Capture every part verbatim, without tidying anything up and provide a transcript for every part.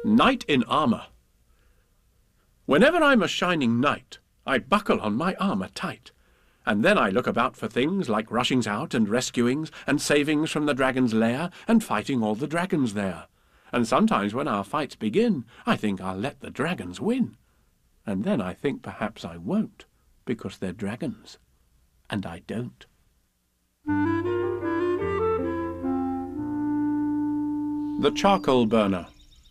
Knight in armour. Whenever I'm a shining knight, I buckle on my armour tight, and then I look about for things like rushings out and rescuings and savings from the dragon's lair and fighting all the dragons there. And sometimes when our fights begin, I think I'll let the dragons win. And then I think perhaps I won't, because they're dragons, and I don't. The Charcoal Burner.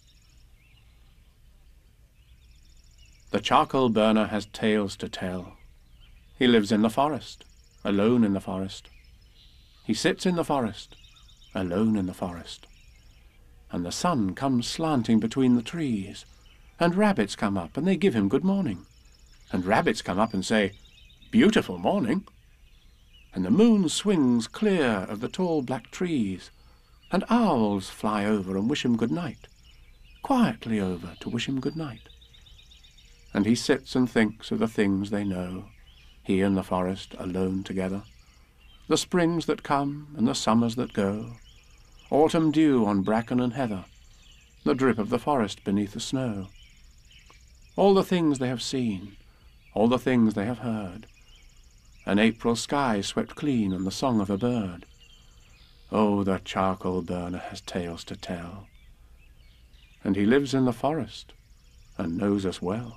The charcoal burner has tales to tell. He lives in the forest, alone in the forest. He sits in the forest, alone in the forest. And the sun comes slanting between the trees, and rabbits come up and they give him good morning. And rabbits come up and say, "Beautiful morning." And the moon swings clear of the tall black trees, and owls fly over and wish him good night, quietly over to wish him good night. And he sits and thinks of the things they know, he and the forest alone together, the springs that come and the summers that go, autumn dew on bracken and heather, the drip of the forest beneath the snow. All the things they have seen, all the things they have heard, an April sky swept clean and the song of a bird. Oh, the charcoal burner has tales to tell, and he lives in the forest and knows us well.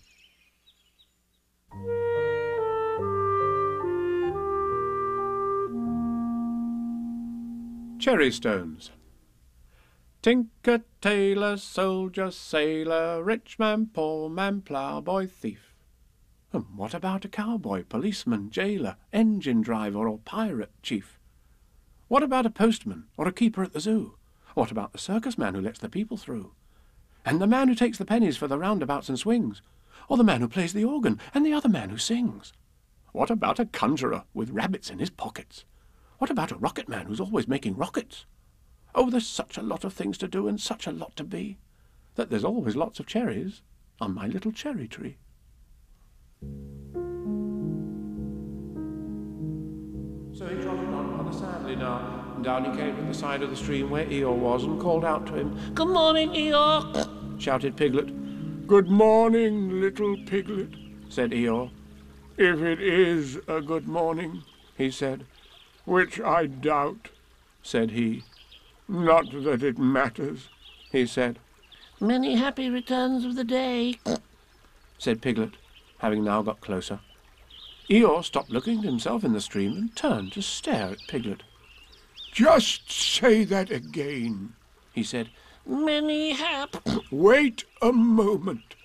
Cherry Stones. Tinker, tailor, soldier, sailor, rich man, poor man, ploughboy, thief. And what about a cowboy, policeman, jailer, engine driver, or pirate chief? What about a postman or a keeper at the zoo? What about the circus man who lets the people through? And the man who takes the pennies for the roundabouts and swings? Or the man who plays the organ and the other man who sings? What about a conjurer with rabbits in his pockets? What about a rocket man who's always making rockets? Oh, there's such a lot of things to do and such a lot to be, that there's always lots of cherries on my little cherry tree. So he trotted on rather sadly now, and down he came to the side of the stream where Eeyore was and called out to him. "Good morning, Eeyore," shouted Piglet. "Good morning, little Piglet," said Eeyore. "If it is a good morning," he said. "Which I doubt," said he. "Not that it matters," he said. "Many happy returns of the day," said Piglet, having now got closer. Eeyore stopped looking at himself in the stream and turned to stare at Piglet. "Just say that again," he said. "Many hap—" "Wait a moment."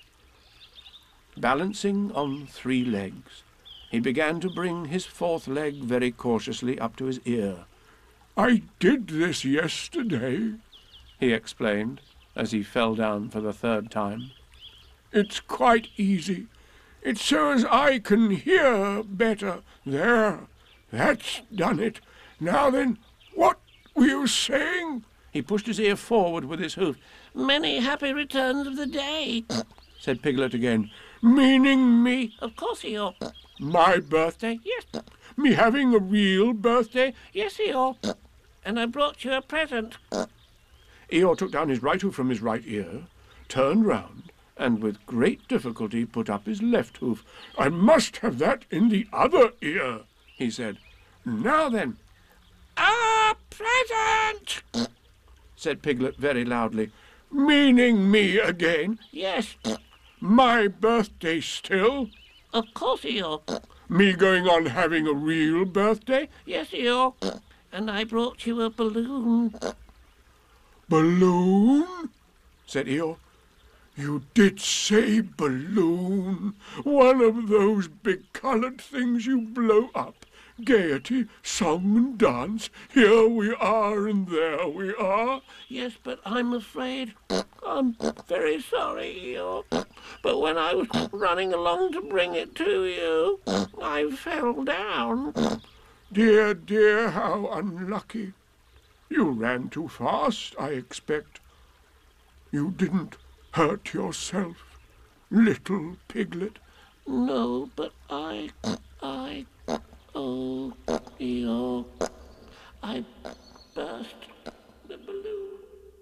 Balancing on three legs, he began to bring his fourth leg very cautiously up to his ear. "I did this yesterday," he explained, as he fell down for the third time. "It's quite easy. It's so as I can hear better. There, that's done it. Now then, what were you saying?" He pushed his ear forward with his hoof. "Many happy returns of the day," said Piglet again. "Meaning me?" "Of course, Eeyore." "My birthday?" "Yes." "Me having a real birthday?" "Yes, Eeyore. And I brought you a present." Eeyore took down his right hoof from his right ear, turned round, and with great difficulty put up his left hoof. "I must have that in the other ear," he said. "Now then." "A present!" said Piglet very loudly. "Meaning me again?" "Yes." "My birthday still?" "Of course, Eeyore." "Me going on having a real birthday?" "Yes, Eeyore. And I brought you a balloon." "Balloon?" said Eeyore. "You did say balloon. One of those big coloured things you blow up. Gaiety, song and dance. Here we are and there we are." "Yes, but I'm afraid. I'm very sorry, Eeyore. But when I was running along to bring it to you, I fell down." "Dear, dear, how unlucky. You ran too fast, I expect. You didn't hurt yourself, little Piglet?" "No, but I... I... Oh, Eeyore, I burst the balloon."